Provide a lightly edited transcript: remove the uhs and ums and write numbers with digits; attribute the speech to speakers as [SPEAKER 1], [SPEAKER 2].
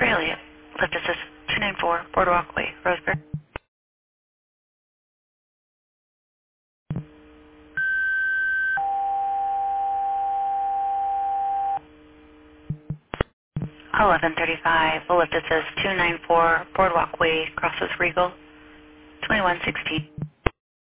[SPEAKER 1] Elliott. Lift assist 294, Boardwalk Way, Roseburg. Oh, 1135, the lift assist 294, Boardwalk Way, crosses Regal, 2116.